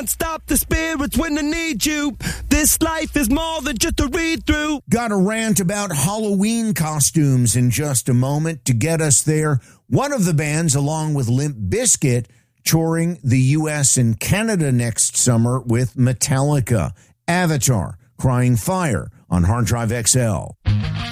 Stop the spirits when they need you. This life is more than just a read-through. Got a rant about Halloween costumes in just a moment. To get us there, one of the bands, along with Limp Bizkit, touring the U.S. and Canada next summer with Metallica. Avatar, Crying Fire on Hard Drive XL.